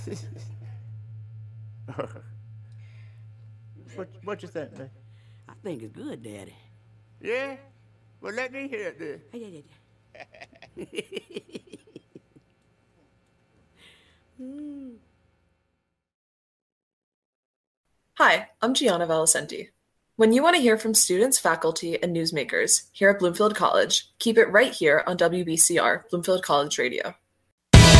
What you think, man? I think it's good, Daddy. Yeah? Well, let me hear it then. Hey, yeah, yeah. Hi, I'm Gianna Valicenti. When you want to hear from students, faculty, and newsmakers here at Bloomfield College, keep it right here on WBCR, Bloomfield College Radio.